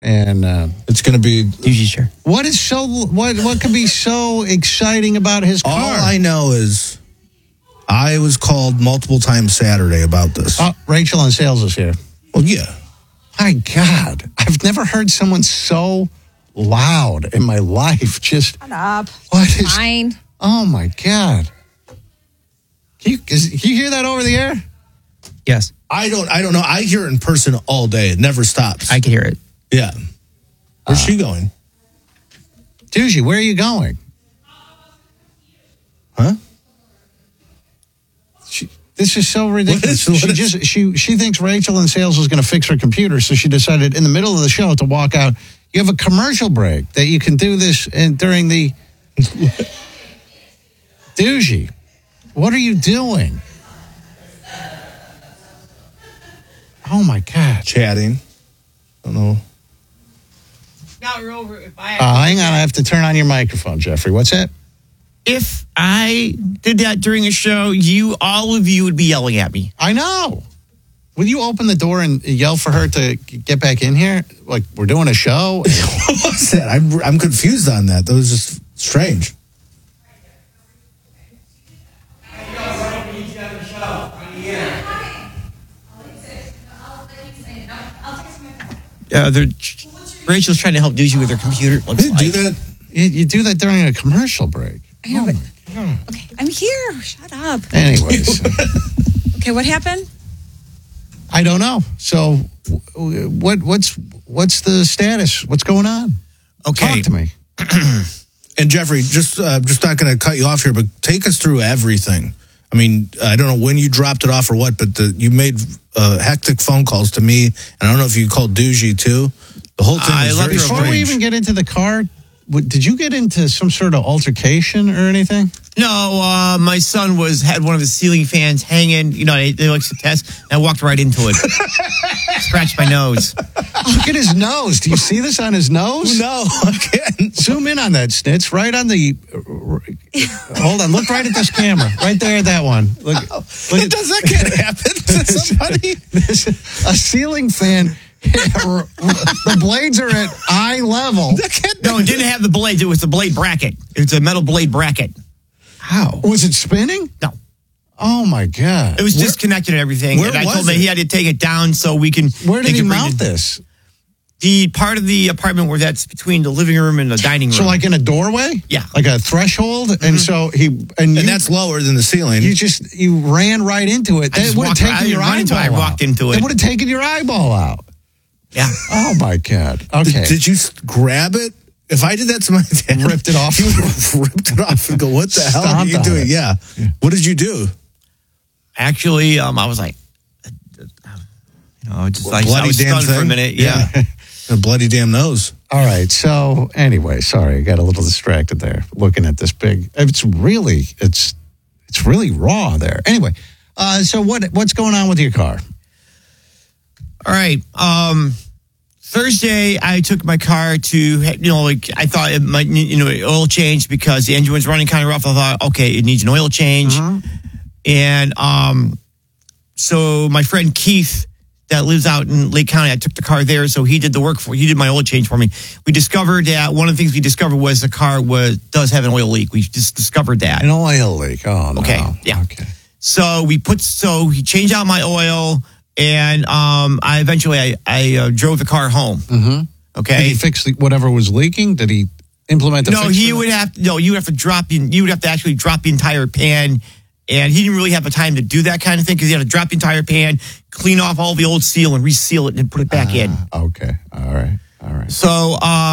And it's going to be... Usually, sure. What could be so exciting about his car? All I know is I was called multiple times Saturday about this. Rachel in sales is here. Well, yeah. My God. I've never heard someone so loud in my life. Just shut up. What is... Fine. Oh, my God. Can you hear that over the air? Yes. I don't know. I hear it in person all day. It never stops. I can hear it. Yeah. Where's she going? Doogie, where are you going? Huh? This is so ridiculous. What is- She thinks Rachel in sales is going to fix her computer, so she decided in the middle of the show to walk out. You have a commercial break that you can do this during the... Doogie, what are you doing? Oh, my God. Chatting. I don't know. Now we're over. If Hang on, I have to turn on your microphone, Jeffrey. What's that? If I did that during a show, all of you would be yelling at me. I know. Will you open the door and yell for her to get back in here? Like, we're doing a show? What was that? I'm confused on that. That was just strange. Rachel's trying to help Doogie with her computer. Do that? You do that during a commercial break. I know, but okay, I'm here. Shut up. Anyways. Okay, what happened? I don't know. So, what's the status? What's going on? Okay. Talk to me. And Jeffrey, just not going to cut you off here, but take us through everything. I mean, I don't know when you dropped it off or what, but you made hectic phone calls to me, and I don't know if you called Doogie too. The whole thing was very strange. Before we even get into the car, did you get into some sort of altercation or anything? No, my son had one of his ceiling fans hanging. You know, they likes to test. And I walked right into it. Scratched my nose. Look at his nose. Do you see this on his nose? No, I can't. Zoom in on that, Snitz. Right on the... hold on. Look right at this camera. Right there at that one. Look Does that can't happen to somebody? A ceiling fan... the blades are at eye level. No, it didn't have the blades. It was the blade bracket. It's a metal blade bracket. How? Was it spinning? No. Oh, my God. It was disconnected and everything. And I told him he had to take it down so we can... Where did he mount this? The part of the apartment where that's between the living room and the dining room. So like in a doorway? Yeah. Like a threshold? Mm-hmm. And so and that's lower than the ceiling. You ran right into it. That would have taken your eyeball out. I walked into it. It would have taken your eyeball out. Yeah. Oh, my God. Okay. Did you grab it? If I did that to my dad, ripped it off. He would have ripped it off and go, what the hell are you doing? Yeah. What did you do? Actually, I was like, just like I was stunned for a minute. Yeah. A bloody damn nose. All right. So anyway, sorry, I got a little distracted there looking at this big. It's really raw there. Anyway, so what's going on with your car? All right. Thursday, I took my car to, I thought it might need, oil change because the engine was running kind of rough. I thought, okay, it needs an oil change. Uh-huh. And so my friend Keith that lives out in Lake County, I took the car there. So he did the work he did my oil change for me. We discovered that one of the things we discovered was the car does have an oil leak. We just discovered that. An oil leak. Oh, no. Okay. Yeah. Okay. So he changed out my oil. And I eventually drove the car home. Mm-hmm. Okay. Did he fix whatever was leaking? Did he implement the fix? You would have to actually drop the entire pan. And he didn't really have the time to do that kind of thing because he had to drop the entire pan, clean off all the old seal and reseal it and put it back in. Okay. All right. So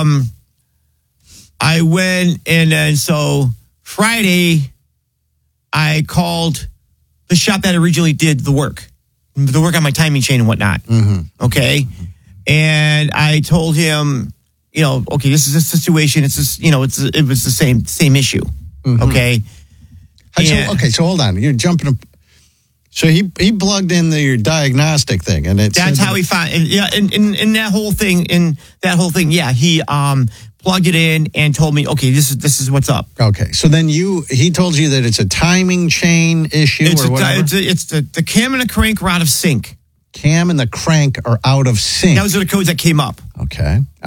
I went and then so Friday I called the shop that originally did the work on my timing chain and whatnot. Mm-hmm. Okay. Mm-hmm. And I told him, okay, this is a situation. It's just, it was the same issue. Mm-hmm. Okay. So hold on. You're jumping. So he plugged in your diagnostic thing and that's how he found. In that whole thing. Yeah. He, plugged it in and told me, okay, this is what's up. Okay. So then he told you that it's a timing chain issue or whatever? It's the cam and the crank are out of sync. Cam and the crank are out of sync. Those are the codes that came up. Okay.